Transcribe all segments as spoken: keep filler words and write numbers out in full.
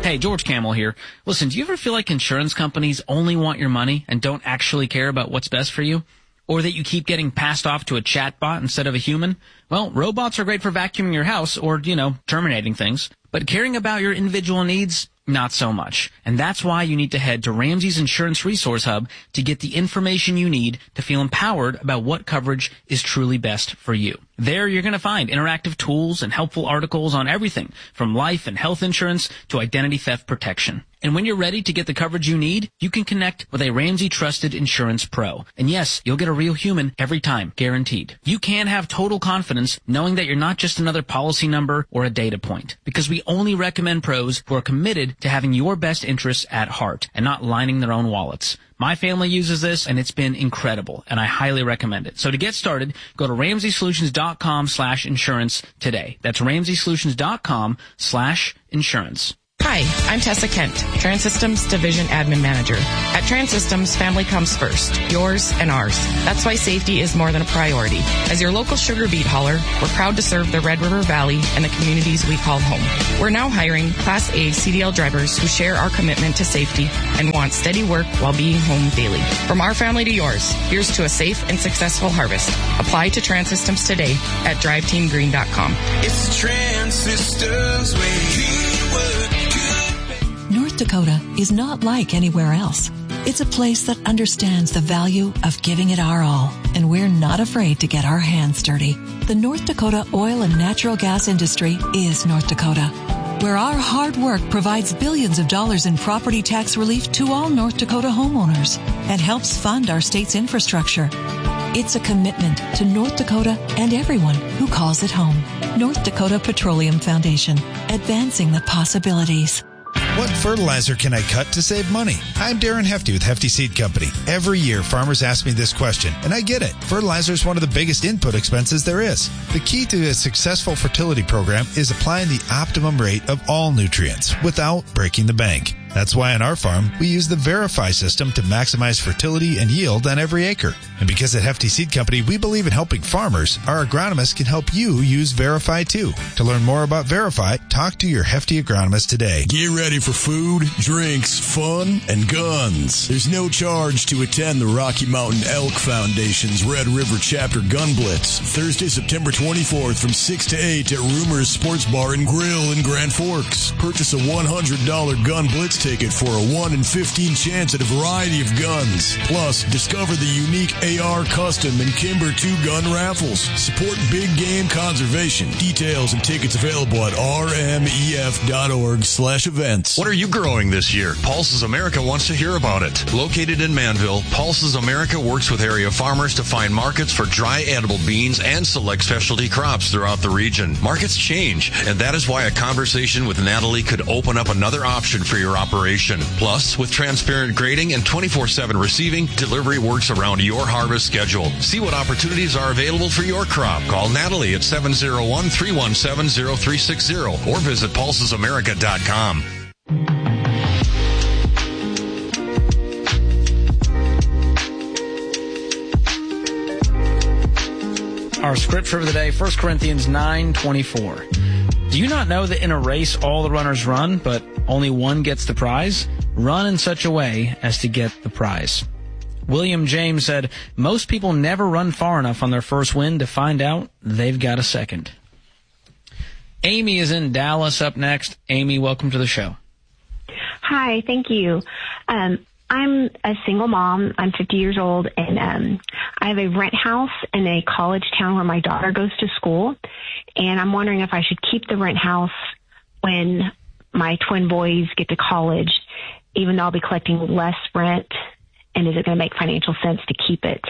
Hey, George Camel here. Listen, do you ever feel like insurance companies only want your money and don't actually care about what's best for you? Or that you keep getting passed off to a chatbot instead of a human? Well, robots are great for vacuuming your house or, you know, terminating things. But caring about your individual needs? Not so much. And that's why you need to head to Ramsey's Insurance Resource Hub to get the information you need to feel empowered about what coverage is truly best for you. There you're going to find interactive tools and helpful articles on everything from life and health insurance to identity theft protection. And when you're ready to get the coverage you need, you can connect with a Ramsey Trusted Insurance Pro. And yes, you'll get a real human every time, guaranteed. You can have total confidence knowing that you're not just another policy number or a data point, because we only recommend pros who are committed to having your best interests at heart and not lining their own wallets. My family uses this, and it's been incredible, and I highly recommend it. So to get started, go to ramsey solutions dot com slash insurance today. That's ramsey solutions dot com slash insurance. Hi, I'm Tessa Kent, Transsystems Division Admin Manager. At Transsystems, family comes first, yours and ours. That's why safety is more than a priority. As your local sugar beet hauler, we're proud to serve the Red River Valley and the communities we call home. We're now hiring Class A C D L drivers who share our commitment to safety and want steady work while being home daily. From our family to yours, here's to a safe and successful harvest. Apply to Transsystems today at drive team green dot com. It's Transsystems way. North Dakota is not like anywhere else. It's a place that understands the value of giving it our all, and we're not afraid to get our hands dirty. The North Dakota oil and natural gas industry is North Dakota, where our hard work provides billions of dollars in property tax relief to all North Dakota homeowners and helps fund our state's infrastructure. It's a commitment to North Dakota and everyone who calls it home. North Dakota Petroleum Foundation, advancing the possibilities. What fertilizer can I cut to save money? I'm Darren Hefty with Hefty Seed Company. Every year, farmers ask me this question, and I get it. Fertilizer is one of the biggest input expenses there is. The key to a successful fertility program is applying the optimum rate of all nutrients without breaking the bank. That's why on our farm, we use the Verify system to maximize fertility and yield on every acre. And because at Hefty Seed Company, we believe in helping farmers, our agronomists can help you use Verify too. To learn more about Verify, talk to your Hefty agronomist today. Get ready for food, drinks, fun, and guns. There's no charge to attend the Rocky Mountain Elk Foundation's Red River Chapter Gun Blitz, Thursday, September twenty-fourth from six to eight at Rumors Sports Bar and Grill in Grand Forks. Purchase a one hundred dollars Gun Blitz ticket for a one in fifteen chance at a variety of guns. Plus, discover the unique A R Custom and Kimber two gun raffles. Support big game conservation. Details and tickets available at r m e f dot org slash events. What are you growing this year? Pulses America wants to hear about it. Located in Manville, Pulses America works with area farmers to find markets for dry edible beans and select specialty crops throughout the region. Markets change, and that is why a conversation with Natalie could open up another option for your operation. Plus, with transparent grading and twenty-four seven receiving, delivery works around your harvest schedule. See what opportunities are available for your crop. Call Natalie at seven oh one, three one seven, oh three six oh or visit pulses america dot com. Our scripture of the day, First Corinthians nine twenty-four. Do you not know that in a race all the runners run, but only one gets the prize? Run in such a way as to get the prize. William James said, most people never run far enough on their first win to find out they've got a second. Amy is in Dallas up next. Amy, welcome to the show. Hi, thank you. Um, I'm a single mom. I'm fifty years old, and um, I have a rent house in a college town where my daughter goes to school. And I'm wondering if I should keep the rent house when my twin boys get to college, even though I'll be collecting less rent. And is it going to make financial sense to keep it?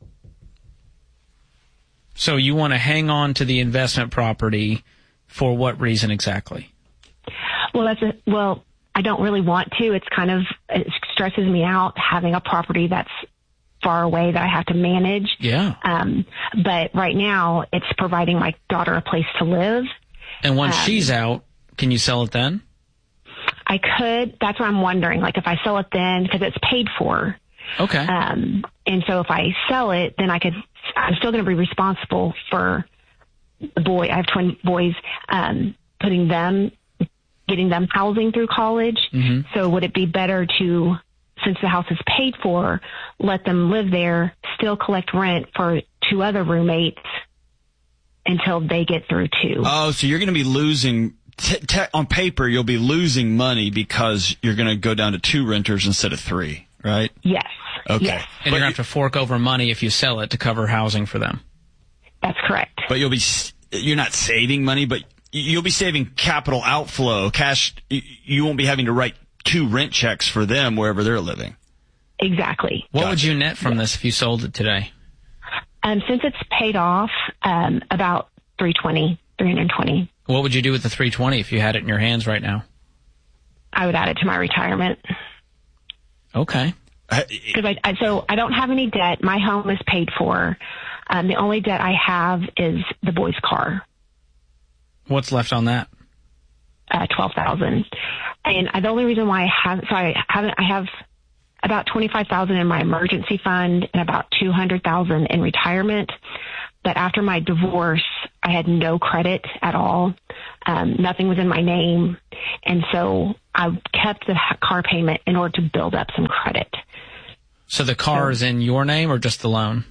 So you want to hang on to the investment property for what reason exactly? Well, that's a, well, I don't really want to. It's kind of, it stresses me out having a property that's far away that I have to manage. Yeah. Um, but right now it's providing my daughter a place to live. And once um, she's out, can you sell it then? I could. That's what I'm wondering. Like if I sell it then, because it's paid for. Okay. Um, and so if I sell it, then I could, I'm still going to be responsible for the boy. I have twin boys, um, putting them getting them housing through college. Mm-hmm. So would it be better to, since the house is paid for, let them live there, still collect rent for two other roommates until they get through too? Oh, so you're going to be losing, t- t- on paper, you'll be losing money because you're going to go down to two renters instead of three, right? Yes. Okay. Yes. And you're going to have to fork over money if you sell it to cover housing for them. That's correct. But you'll be, you're not saving money, but you'll be saving capital outflow, cash. You won't be having to write two rent checks for them wherever they're living. Exactly. What Gotcha. would you net from this if you sold it today? Um, since it's paid off, um, about three twenty, three twenty. What would you do with the three twenty if you had it in your hands right now? I would add it to my retirement. Okay. Because I, I, so I don't have any debt. My home is paid for. Um, the only debt I have is the boy's car. What's left on that? Uh, twelve thousand. And uh, the only reason why I haven't, so I haven't, I have about twenty-five thousand in my emergency fund and about two hundred thousand in retirement. But after my divorce, I had no credit at all. Um, nothing was in my name. And so I kept the car payment in order to build up some credit. So the car is in your name or just the loan?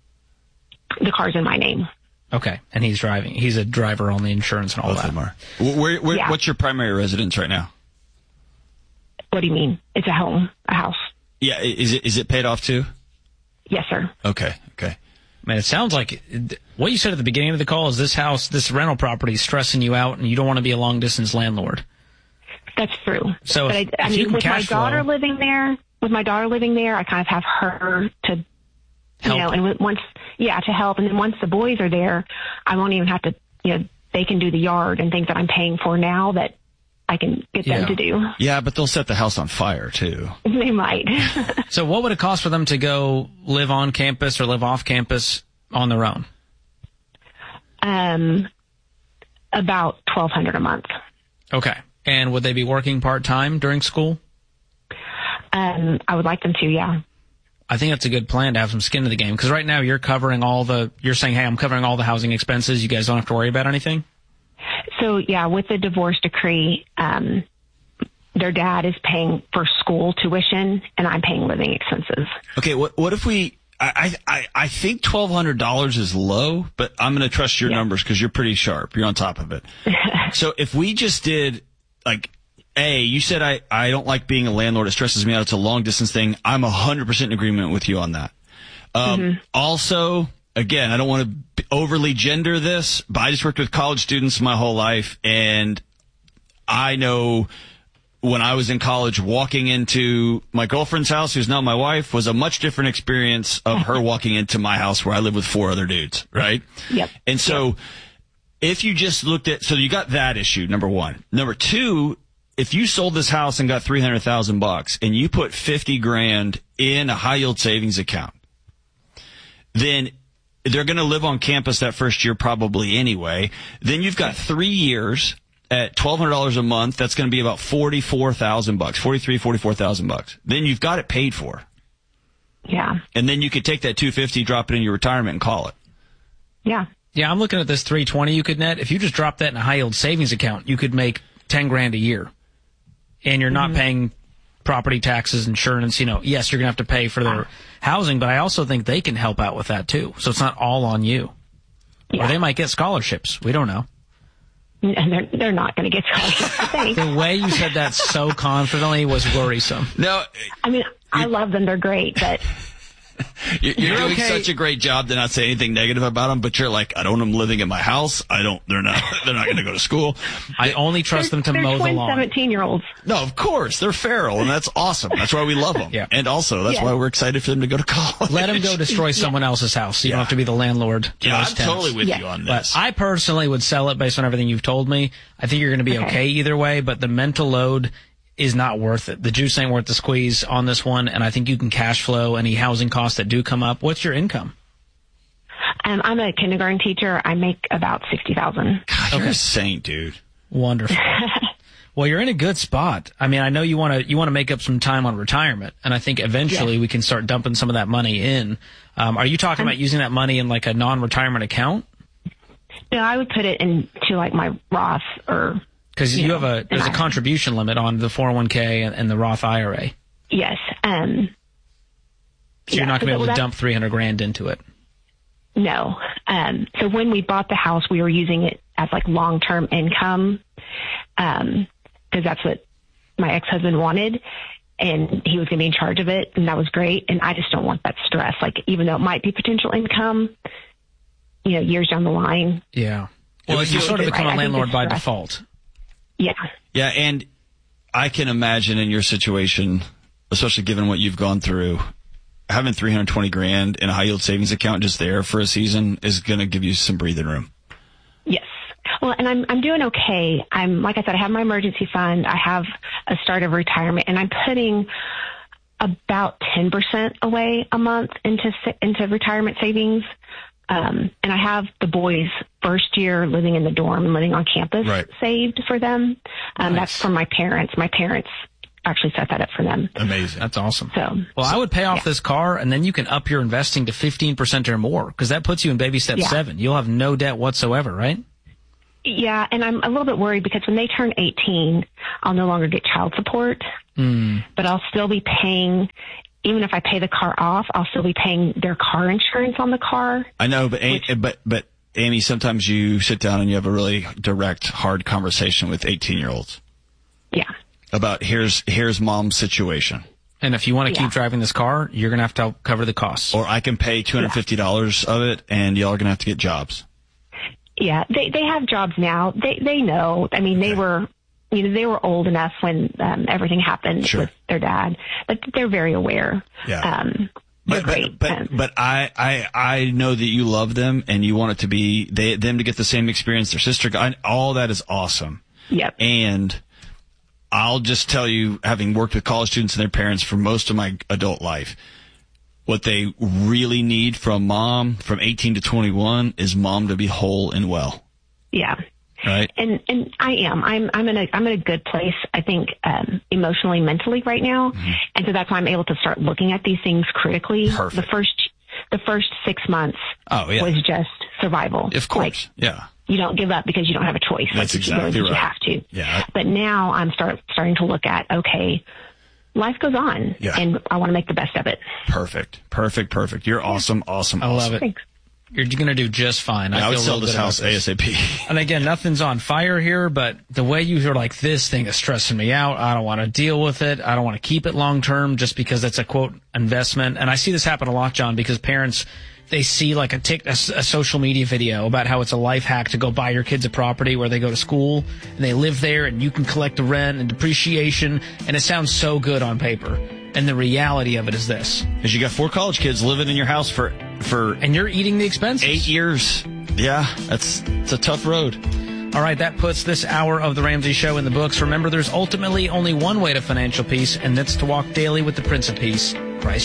The car's in my name. Okay. And he's driving. He's a driver on the insurance and all Both that. of them are. Where, where, Yeah. What's your primary residence right now? What do you mean? It's a home, a house. Yeah, is it is it paid off too? Yes, sir. Okay, okay. Man, it sounds like what you said at the beginning of the call is this house, this rental property is stressing you out and you don't want to be a long distance landlord. That's true. So but if- I, I if you mean, can with my cash flow- daughter living there, with my daughter living there, I kind of have her to, you Help. know, and with- once, yeah, to help. And then once the boys are there, I won't even have to, you know, they can do the yard and things that I'm paying for now that I can get Yeah. them to do. Yeah, but they'll set the house on fire too. They might. So what would it cost for them to go live on campus or live off campus on their own? um, about twelve hundred a month. Okay. And would they be working part-time during school? Um, I would like them to, yeah. I think that's a good plan to have some skin in the game because right now you're covering all the, you're saying, hey, I'm covering all the housing expenses. You guys don't have to worry about anything? So, yeah, with the divorce decree, um, their dad is paying for school tuition, and I'm paying living expenses. Okay, what what if we? I I I think twelve hundred dollars is low, but I'm going to trust your Yeah. numbers because you're pretty sharp. You're on top of it. So if we just did like, A, you said I I don't like being a landlord. It stresses me out. It's a long distance thing. I'm a hundred percent in agreement with you on that. Um, Mm-hmm. Also, again, I don't want to overly gender this, but I just worked with college students my whole life, and I know when I was in college, walking into my girlfriend's house, who's now my wife, was a much different experience of her walking into my house where I live with four other dudes, right? Yep. And so if you just looked at, so you got that issue, number one. Number two, if you sold this house and got three hundred thousand bucks and you put fifty grand in a high yield savings account, then they're going to live on campus that first year probably anyway. Then you've got three years at twelve hundred dollars a month. That's going to be about forty-four thousand bucks, forty-three, forty-four thousand bucks. Then you've got it paid for. Yeah. And then you could take that two fifty, drop it in your retirement and call it. Yeah. Yeah, I'm looking at this three twenty you could net. If you just drop that in a high yield savings account, you could make ten grand a year. And you're not paying property taxes, insurance, you know, yes, you're going to have to pay for their housing, but I also think they can help out with that too. So it's not all on you. Yeah. Or they might get scholarships. We don't know. And they're, they're not going to get scholarships, I think. The way you said that so confidently was worrisome. No, I mean, I love them. They're great, but you're, you're You're doing okay. such a great job to not say anything negative about them, but you're like, I don't want them living in my house. I don't, they're not, they're not going to go to school. I only trust them to they're mow the twin lawn. seventeen-year-olds. No, of course. They're feral, and that's awesome. That's why we love them. Yeah. And also, that's Yeah. why we're excited for them to go to college. Let them go destroy someone else's house. So you Yeah. don't have to be the landlord. to Yeah, those I'm tenants. totally with Yeah. you on But this. I personally would sell it based on everything you've told me. I think you're going to be okay. Okay. either way, but the mental load is not worth it. The juice ain't worth the squeeze on this one, and I think you can cash flow any housing costs that do come up. What's your income? Um, I'm a kindergarten teacher. I make about sixty thousand. God, you're a saint, dude. Wonderful. Well, you're in a good spot. I mean, I know you want to you want to make up some time on retirement, and I think eventually Yes. we can start dumping some of that money in. Um, are you talking about using that money in like a non-retirement account? No, I would put it into like my Roth or Because you, you know, have a, there's a contribution limit on the four oh one k and, and the Roth I R A. Yes. Um, so you're yeah, not going to be able well, to dump three hundred grand into it. No. Um, so when we bought the house, we were using it as like long-term income, um, because that's what my ex-husband wanted, and he was going to be in charge of it, and that was great. And I just don't want that stress. Like, even though it might be potential income, you know, years down the line. Yeah. Well, you sort of become a landlord by default. Yeah. Yeah, and I can imagine in your situation, especially given what you've gone through, having three hundred twenty grand in a high yield savings account just there for a season is going to give you some breathing room. Yes. Well, and I'm I'm doing okay. I'm like I said, I have my emergency fund. I have a start of retirement, and I'm putting about ten percent away a month into into retirement savings. Um, and I have the boys' first year living in the dorm and living on campus right. saved for them. Um, Nice. That's from my parents. My parents actually set that up for them. Amazing. That's awesome. So, well, I would pay off yeah. this car, and then you can up your investing to fifteen percent or more, because that puts you in baby step Yeah. seven. You'll have no debt whatsoever, right? Yeah, and I'm a little bit worried because when they turn eighteen, I'll no longer get child support, Mm. but I'll still be paying, even if I pay the car off, I'll still be paying their car insurance on the car. I know, but Amy, but but Amy, sometimes you sit down and you have a really direct, hard conversation with eighteen-year-olds Yeah. about here's here's mom's situation, And if you want to Yeah. keep driving this car, you're going to have to help cover the costs. or I can pay two hundred fifty dollars of it, and y'all are gonna have to get jobs. Yeah, they they have jobs now. They they know. I mean, they were, you know, they were old enough when um, everything happened Sure. with their dad, but they're very aware. Yeah. Um, they're But great. but but, Um, but I, I I know that you love them and you want it to be they them to get the same experience their sister got. All that is awesome. Yep. And I'll just tell you, having worked with college students and their parents for most of my adult life, what they really need from mom from eighteen to twenty-one is mom to be whole and well. Yeah. Right? And and I am. I'm I'm in a I'm in a good place, I think, um, emotionally, mentally right now. Mm-hmm. And so that's why I'm able to start looking at these things critically. Perfect. The first the first six months Oh, yeah. was just survival. Of course. Like, yeah. you don't give up because you don't have a choice. That's like, exactly you, really, right. You have to. Yeah. But now I'm start starting to look at, okay, life goes on, Yeah. and I want to make the best of it. Perfect. Perfect. Perfect. You're awesome. Awesome. I love awesome. it. Thanks. You're going to do just fine. Yeah, I, I, would feel sell real this good about house ASAP. And again, nothing's on fire here, but the way you are like, this thing is stressing me out. I don't want to deal with it. I don't want to keep it long term just because it's a quote investment. And I see this happen a lot, John, because parents, they see like a, tic, a, a social media video about how it's a life hack to go buy your kids a property where they go to school and they live there and you can collect the rent and depreciation. And it sounds so good on paper. And the reality of it is this. Because you got four college kids living in your house for for And you're eating the expenses. eight years. Yeah, that's it's a tough road. All right, that puts this hour of The Ramsey Show in the books. Remember, there's ultimately only one way to financial peace, and that's to walk daily with the Prince of Peace.